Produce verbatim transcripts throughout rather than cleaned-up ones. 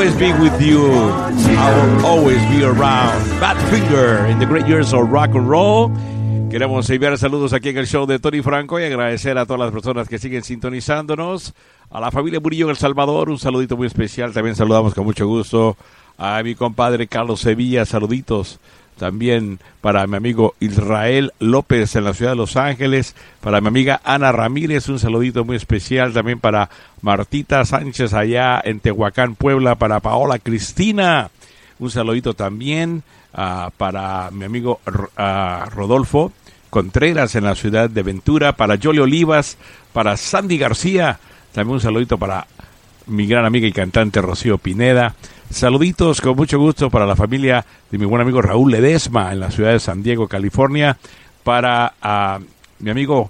always be with you. I will always be around. Badfinger in the great years of rock and roll. Queremos enviar saludos aquí en el show de Tony Franco y agradecer a todas las personas que siguen sintonizándonos. A la familia Murillo en El Salvador, un saludito muy especial. También saludamos con mucho gusto a mi compadre Carlos Sevilla. Saluditos también para mi amigo Israel López en la ciudad de Los Ángeles. Para mi amiga Ana Ramírez, un saludito muy especial. También para Martita Sánchez allá en Tehuacán, Puebla. Para Paola Cristina, un saludito también. Uh, para mi amigo uh, Rodolfo Contreras en la ciudad de Ventura. Para Yoli Olivas. Para Sandy García. También un saludito para mi gran amiga y cantante Rocío Pineda. Saluditos con mucho gusto para la familia de mi buen amigo Raúl Ledesma en la ciudad de San Diego, California. Para uh, mi amigo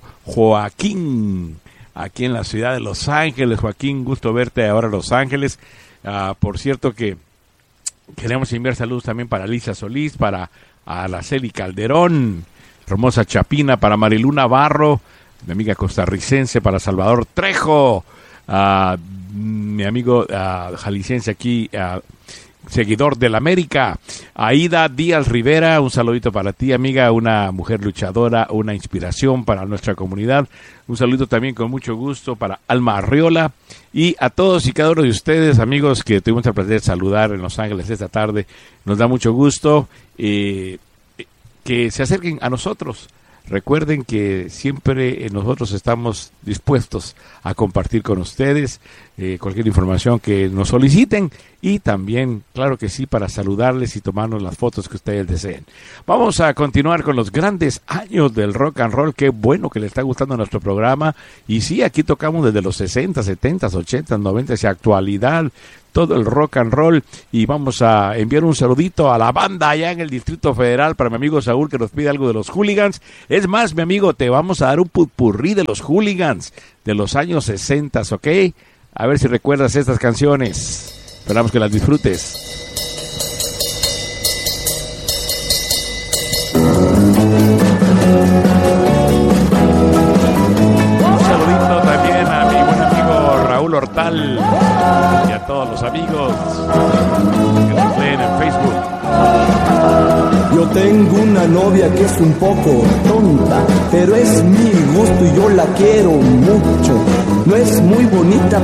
Joaquín aquí en la ciudad de Los Ángeles. Joaquín, gusto verte ahora en Los Ángeles. Uh, por cierto que queremos enviar saludos también para Lisa Solís, para Araceli Calderón, Hermosa Chapina, para Marilú Navarro, mi amiga costarricense, para Salvador Trejo, uh, mi amigo uh, jalisciense aquí, uh, seguidor del América, Aida Díaz Rivera, un saludito para ti, amiga, una mujer luchadora, una inspiración para nuestra comunidad. Un saludito también con mucho gusto para Alma Arriola y a todos y cada uno de ustedes, amigos, que tuvimos el placer de saludar en Los Ángeles esta tarde. Nos da mucho gusto eh, que se acerquen a nosotros. Recuerden que siempre nosotros estamos dispuestos a compartir con ustedes eh, cualquier información que nos soliciten y también, claro que sí, para saludarles y tomarnos las fotos que ustedes deseen. Vamos a continuar con los grandes años del rock and roll. Qué bueno que les está gustando nuestro programa. Y sí, aquí tocamos desde los sesenta, setenta, ochenta, noventa y actualidad, todo el rock and roll. Y vamos a enviar un saludito a la banda allá en el Distrito Federal para mi amigo Saúl, que nos pide algo de los Hooligans. Es más, mi amigo, te vamos a dar un putpurrí de los Hooligans de los años sesenta, ¿ok? A ver si recuerdas estas canciones. Esperamos que las disfrutes. Un saludito también a mi buen amigo Raúl Hortal y a todos los amigos que nos leen en Facebook. Yo tengo una novia que es un poco tonta, pero es mi gusto y yo la quiero mucho. No es muy bonita,